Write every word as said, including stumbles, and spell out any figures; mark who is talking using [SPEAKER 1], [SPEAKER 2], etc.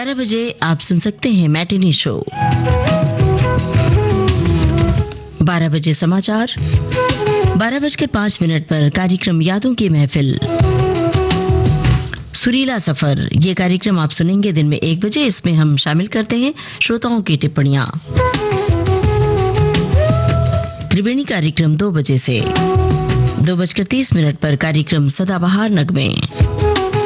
[SPEAKER 1] ग्यारह बजे आप सुन सकते हैं मैटिनी शो। बारह बजे समाचार। बारह बजकर पांच मिनट पर कार्यक्रम यादों की महफिल सुरीला सफर। ये कार्यक्रम आप सुनेंगे दिन में एक बजे। इसमें हम शामिल करते हैं श्रोताओं की टिप्पणियां। त्रिवेणी कार्यक्रम दो बजे से। दो बजकर तीस मिनट पर कार्यक्रम सदाबहार नगमे।